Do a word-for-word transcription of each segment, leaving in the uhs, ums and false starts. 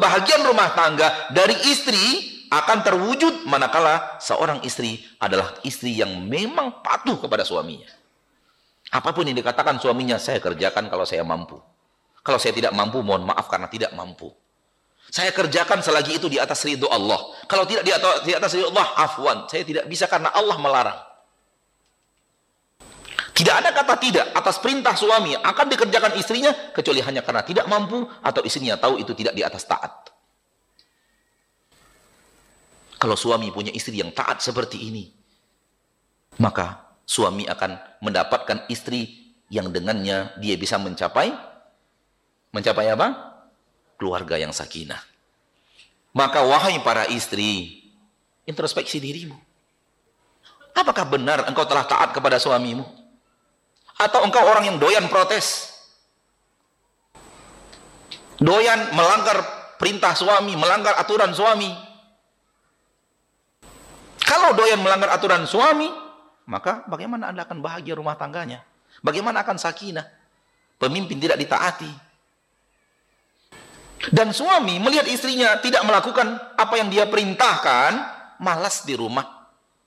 kebahagiaan rumah tangga dari istri akan terwujud manakala seorang istri adalah istri yang memang patuh kepada suaminya. Apapun yang dikatakan suaminya, saya kerjakan kalau saya mampu. Kalau saya tidak mampu, mohon maaf karena tidak mampu. Saya kerjakan selagi itu di atas ridho Allah. Kalau tidak di atas, di atas ridho Allah, afwan. Saya tidak bisa karena Allah melarang. Tidak ada kata tidak atas perintah suami akan dikerjakan istrinya kecuali hanya karena tidak mampu atau istrinya tahu itu tidak di atas taat. Kalau suami punya istri yang taat seperti ini, maka suami akan mendapatkan istri yang dengannya dia bisa mencapai mencapai apa? Keluarga yang sakinah. Maka wahai para istri, introspeksi dirimu. Apakah benar engkau telah taat kepada suamimu? Atau engkau orang yang doyan protes? Doyan melanggar perintah suami, melanggar aturan suami. Kalau doyan melanggar aturan suami, maka bagaimana Anda akan bahagia rumah tangganya? Bagaimana akan sakinah? Pemimpin tidak ditaati. Dan suami melihat istrinya tidak melakukan apa yang dia perintahkan, malas di rumah.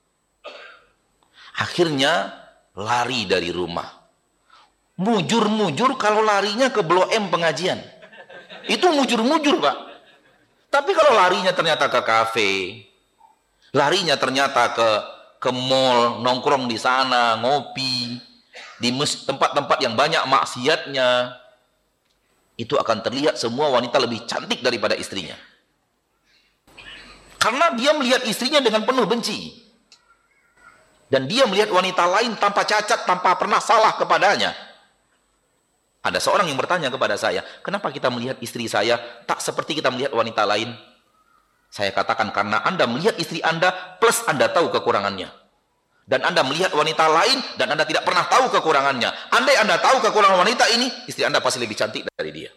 Akhirnya lari dari rumah. Mujur-mujur kalau larinya ke Blok M pengajian. Itu mujur-mujur, Pak. Tapi kalau larinya ternyata ke kafe, larinya ternyata ke ke mall, nongkrong di sana, ngopi, di tempat-tempat yang banyak maksiatnya, itu akan terlihat semua wanita lebih cantik daripada istrinya. Karena dia melihat istrinya dengan penuh benci. Dan dia melihat wanita lain tanpa cacat, tanpa pernah salah kepadanya. Ada seorang yang bertanya kepada saya, kenapa kita melihat istri saya tak seperti kita melihat wanita lain? Saya katakan karena Anda melihat istri Anda plus Anda tahu kekurangannya. Dan Anda melihat wanita lain dan Anda tidak pernah tahu kekurangannya. Andai Anda tahu kekurangan wanita ini, istri Anda pasti lebih cantik dari dia.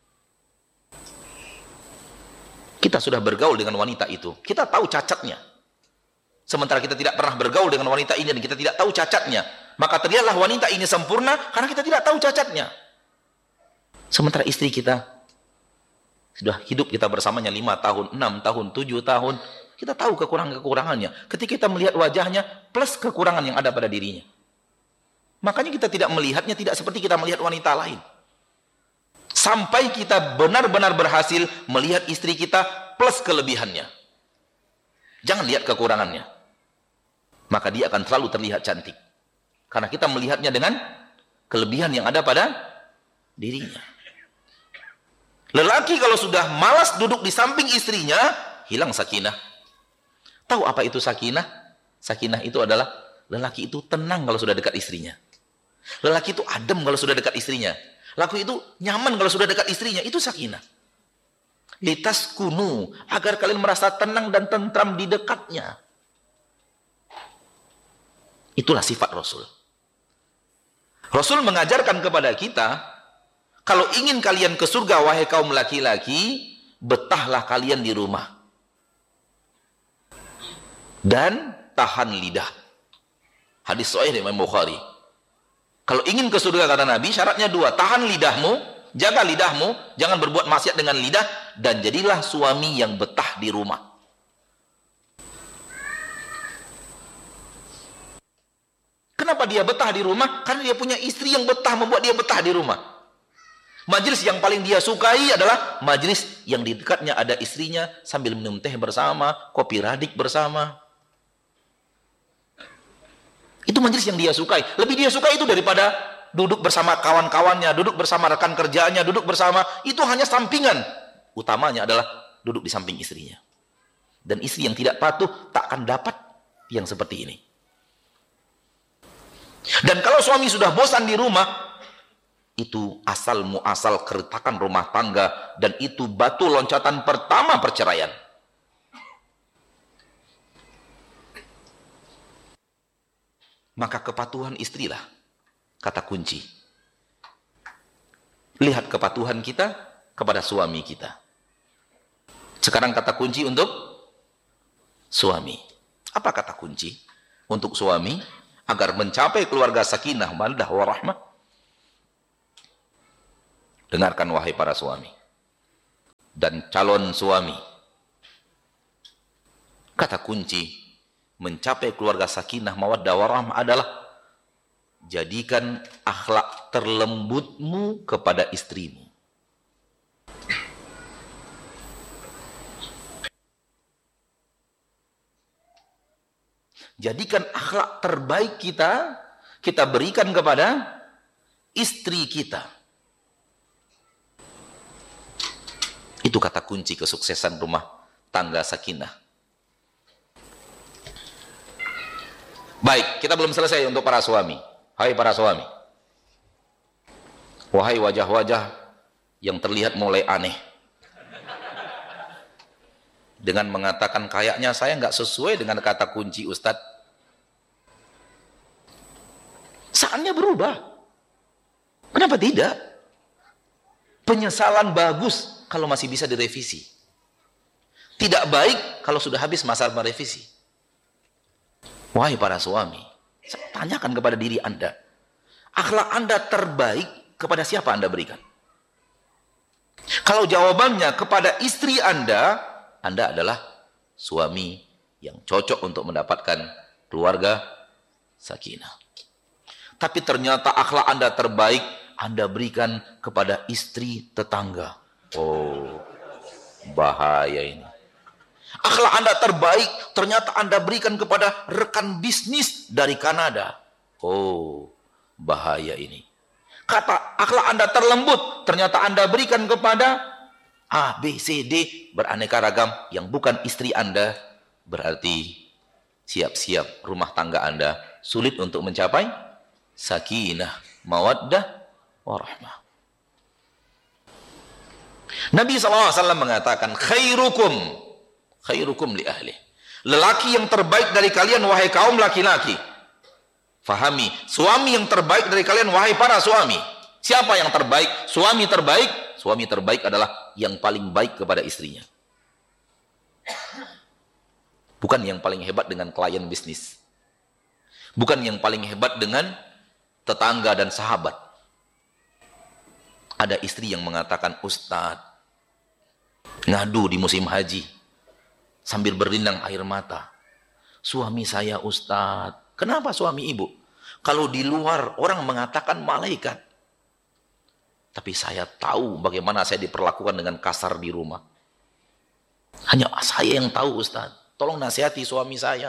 Kita sudah bergaul dengan wanita itu, kita tahu cacatnya. Sementara kita tidak pernah bergaul dengan wanita ini dan kita tidak tahu cacatnya, maka terlihatlah wanita ini sempurna karena kita tidak tahu cacatnya. Sementara istri kita sudah hidup kita bersamanya lima tahun, enam tahun, tujuh tahun, kita tahu kekurangan-kekurangannya. Ketika kita melihat wajahnya plus kekurangan yang ada pada dirinya, makanya kita tidak melihatnya tidak seperti kita melihat wanita lain. Sampai kita benar-benar berhasil melihat istri kita plus kelebihannya. Jangan lihat kekurangannya. Maka dia akan selalu terlihat cantik. Karena kita melihatnya dengan kelebihan yang ada pada dirinya. Lelaki kalau sudah malas duduk di samping istrinya, hilang sakinah. Tahu apa itu sakinah? Sakinah itu adalah lelaki itu tenang kalau sudah dekat istrinya. Lelaki itu adem kalau sudah dekat istrinya. Lelaki itu nyaman kalau sudah dekat istrinya. Itu sakinah. Litas kunu, agar kalian merasa tenang dan tentram di dekatnya. Itulah sifat Rasul. Rasul mengajarkan kepada kita, kalau ingin kalian ke surga, wahai kaum laki-laki, betahlah kalian di rumah. Dan tahan lidah. Hadis sahih dari Imam Bukhari. Kalau ingin ke surga, kata Nabi, syaratnya dua. Tahan lidahmu, jaga lidahmu, jangan berbuat maksiat dengan lidah, dan jadilah suami yang betah di rumah. Kenapa dia betah di rumah? Karena dia punya istri yang betah, membuat dia betah di rumah. Majlis yang paling dia sukai adalah majlis yang di dekatnya ada istrinya sambil minum teh bersama, kopi radik bersama. Itu majlis yang dia sukai. Lebih dia sukai itu daripada duduk bersama kawan-kawannya, duduk bersama rekan kerjanya, duduk bersama. Itu hanya sampingan. Utamanya adalah duduk di samping istrinya. Dan istri yang tidak patuh tak akan dapat yang seperti ini. Dan kalau suami sudah bosan di rumah, itu asal muasal keretakan rumah tangga, dan itu batu loncatan pertama perceraian. Maka kepatuhan istrilah kata kunci. Lihat kepatuhan kita kepada suami kita. Sekarang kata kunci untuk suami. Apa kata kunci untuk suami agar mencapai keluarga sakinah, mawaddah warahmah? Dengarkan wahai para suami. dan calon suami. Kata kunci mencapai keluarga sakinah mawaddah warahmah adalah jadikan akhlak terlembutmu kepada istrimu. Jadikan akhlak terbaik kita, kita berikan kepada istri kita. Itu kata kunci kesuksesan rumah tangga sakinah. Baik, kita belum selesai untuk para suami. Hai para suami. Wahai wajah-wajah yang terlihat mulai aneh. Dengan mengatakan kayaknya saya nggak sesuai dengan kata kunci Ustadz. Saatnya berubah. Kenapa tidak? Penyesalan bagus kalau masih bisa direvisi. Tidak baik kalau sudah habis masa merevisi. Wahai para suami, saya tanyakan kepada diri Anda. Akhlak Anda terbaik kepada siapa Anda berikan? Kalau jawabannya kepada istri Anda, Anda adalah suami yang cocok untuk mendapatkan keluarga sakinah. Tapi ternyata akhlak Anda terbaik, Anda berikan kepada istri tetangga. Oh, bahaya ini. Akhlak Anda terbaik, ternyata Anda berikan kepada rekan bisnis dari Kanada. Oh, bahaya ini. Kata akhlak Anda terlembut, ternyata Anda berikan kepada A, B, C, D, beraneka ragam yang bukan istri Anda. Berarti siap-siap rumah tangga Anda sulit untuk mencapai sakinah, mawaddah, warahmah. Nabi shallallahu alaihi wasallam mengatakan, khairukum, khairukum li ahli. Lelaki yang terbaik dari kalian, wahai kaum laki-laki. Fahami, suami yang terbaik dari kalian, wahai para suami. Siapa yang terbaik? Suami terbaik. Suami terbaik adalah yang paling baik kepada istrinya. Bukan yang paling hebat dengan klien bisnis. Bukan yang paling hebat dengan tetangga dan sahabat. Ada istri yang mengatakan, Ustadz, ngadu di musim haji sambil berlinang air mata. Suami saya Ustadz. Kenapa suami ibu? Kalau di luar orang mengatakan malaikat. Tapi saya tahu bagaimana saya diperlakukan dengan kasar di rumah. Hanya saya yang tahu Ustaz. Tolong nasihati suami saya.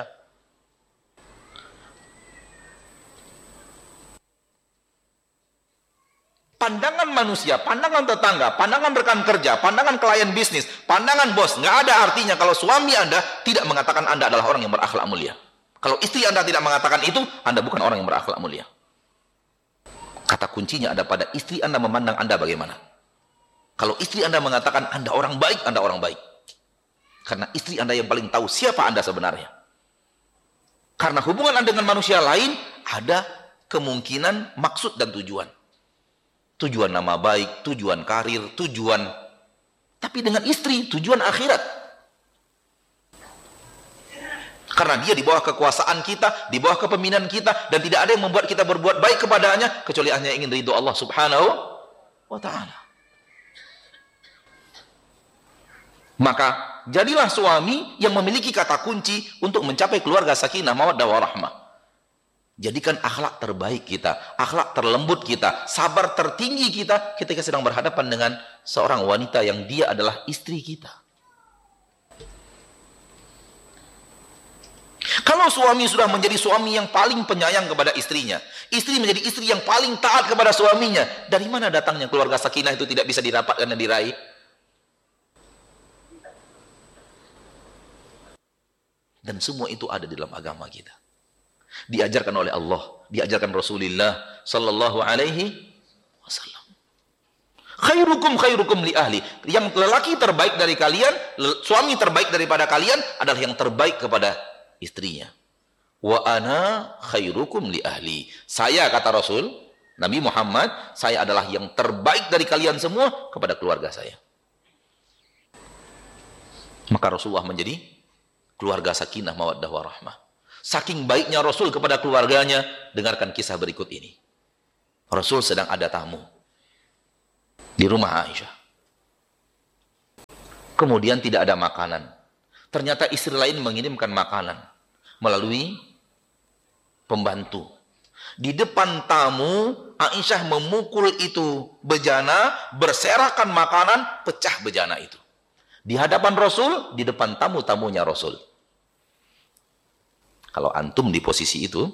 Pandangan manusia, pandangan tetangga, pandangan rekan kerja, pandangan klien bisnis, pandangan bos, nggak ada artinya kalau suami Anda tidak mengatakan Anda adalah orang yang berakhlak mulia. Kalau istri Anda tidak mengatakan itu, Anda bukan orang yang berakhlak mulia. Kata kuncinya ada pada istri Anda memandang Anda bagaimana. Kalau istri Anda mengatakan Anda orang baik, Anda orang baik. Karena istri Anda yang paling tahu siapa Anda sebenarnya. Karena hubungan Anda dengan manusia lain, ada kemungkinan maksud dan tujuan. Tujuan nama baik, tujuan karir, tujuan. Tapi dengan istri, tujuan akhirat. Karena dia di bawah kekuasaan kita, di bawah kepemimpinan kita, dan tidak ada yang membuat kita berbuat baik kepadanya, kecuali hanya ingin ridho Allah subhanahu wa ta'ala. Maka, jadilah suami yang memiliki kata kunci untuk mencapai keluarga sakinah, mawaddah, warahmah. Jadikan akhlak terbaik kita, akhlak terlembut kita, sabar tertinggi kita, ketika sedang berhadapan dengan seorang wanita yang dia adalah istri kita. Kalau suami sudah menjadi suami yang paling penyayang kepada istrinya, istri menjadi istri yang paling taat kepada suaminya, dari mana datangnya keluarga sakinah itu tidak bisa didapatkan dan diraih? Dan semua itu ada di dalam agama kita. Diajarkan oleh Allah, diajarkan Rasulullah sallallahu alaihi wasallam. Khairukum khairukum li ahli. Yang lelaki terbaik dari kalian, suami terbaik daripada kalian adalah yang terbaik kepada istrinya. Wa ana khairukum li ahli. Saya, kata Rasul Nabi Muhammad, saya adalah yang terbaik dari kalian semua kepada keluarga saya. Maka Rasulullah menjadi keluarga sakinah, mawaddah, warahmah. Saking baiknya Rasul kepada keluarganya, dengarkan kisah berikut ini. Rasul sedang ada tamu di rumah Aisyah. Kemudian tidak ada makanan. Ternyata istri lain mengirimkan makanan melalui pembantu. Di depan tamu, Aisyah memukul itu bejana, berserakan makanan, pecah bejana itu. Di hadapan Rasul, di depan tamu-tamunya Rasul. Kalau antum di posisi itu,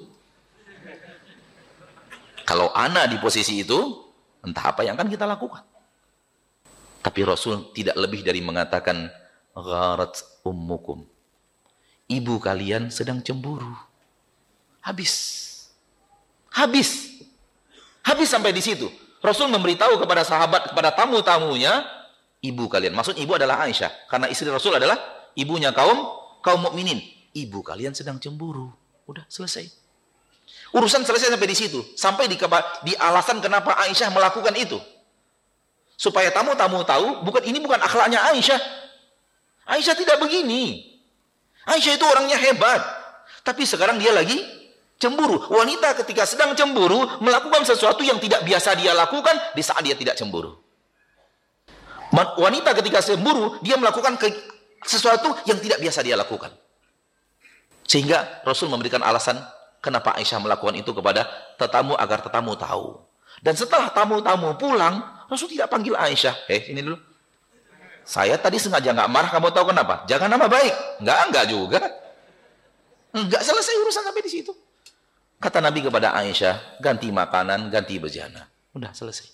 kalau ana di posisi itu, entah apa yang akan kita lakukan. Tapi Rasul tidak lebih dari mengatakan, gharat ummukum. Ibu kalian sedang cemburu. Habis. Habis. Habis sampai di situ. Rasul memberitahu kepada sahabat, kepada tamu-tamunya, ibu kalian. Maksud ibu adalah Aisyah. Karena istri Rasul adalah ibunya kaum kaum mukminin. Ibu kalian sedang cemburu. Udah selesai. Urusan selesai sampai di situ. Sampai di, di alasan kenapa Aisyah melakukan itu. Supaya tamu-tamu tahu, bukan ini bukan akhlaknya Aisyah. Aisyah tidak begini. Aisyah itu orangnya hebat. Tapi sekarang dia lagi cemburu. Wanita ketika sedang cemburu, melakukan sesuatu yang tidak biasa dia lakukan di saat dia tidak cemburu. Wanita ketika cemburu, dia melakukan ke, sesuatu yang tidak biasa dia lakukan. Sehingga Rasul memberikan alasan kenapa Aisyah melakukan itu kepada tetamu agar tetamu tahu. Dan setelah tamu-tamu pulang, Rasul tidak panggil Aisyah. Eh, sini dulu. Saya tadi sengaja nggak marah, kamu tahu kenapa? Jangan nama baik. Enggak, enggak juga. Enggak selesai urusan sampai di situ. Kata Nabi kepada Aisyah, ganti makanan, ganti bejana. Udah selesai.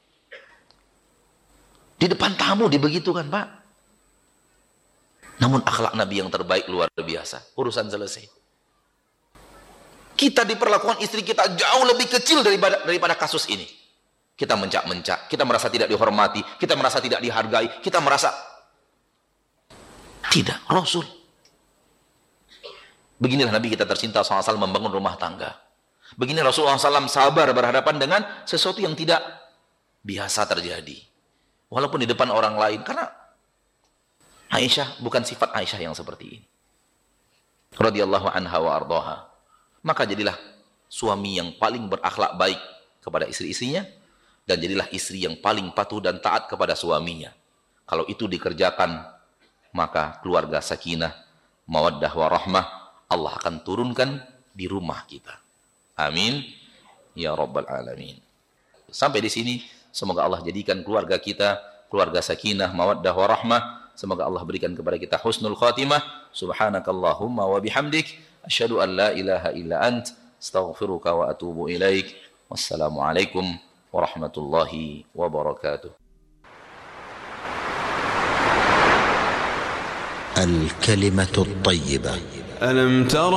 Di depan tamu dibegitukan, Pak. Namun akhlak Nabi yang terbaik luar biasa. Urusan selesai. Kita diperlakukan istri kita jauh lebih kecil daripada, daripada kasus ini. Kita mencak-mencak, kita merasa tidak dihormati, kita merasa tidak dihargai, kita merasa tidak. Rasul. Beginilah Nabi kita tercinta shallallahu alaihi wasallam membangun rumah tangga. Begini Rasulullah shallallahu alaihi wasallam sabar berhadapan dengan sesuatu yang tidak biasa terjadi. Walaupun di depan orang lain. Karena Aisyah bukan sifat Aisyah yang seperti ini. Radhiyallahu anha wa ardhaha. Maka jadilah suami yang paling berakhlak baik kepada istri-istrinya. Dan jadilah istri yang paling patuh dan taat kepada suaminya. Kalau itu dikerjakan, maka keluarga sakinah, mawaddah warahmah, Allah akan turunkan di rumah kita. Amin. Ya Rabbal Alamin. Sampai di sini, semoga Allah jadikan keluarga kita, keluarga sakinah, mawaddah warahmah. Semoga Allah berikan kepada kita husnul khatimah. Subhanakallahumma wa bihamdik. Asyhadu an la ilaha illa ant. Astaghfiruka wa atubu ilaik. Wassalamualaikum warahmatullahi wabarakatuh. الكلمة الطيبة. ألم تر